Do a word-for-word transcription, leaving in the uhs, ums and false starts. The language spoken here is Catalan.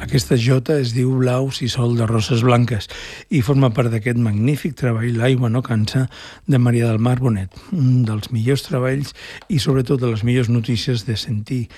Aquesta jota es diu Blau si sol de Roses Blanques i forma part d'aquest magnífic treball L'aigua no cansa de Maria del Mar Bonet, un dels millors treballs i sobretot de les millors notícies de sentir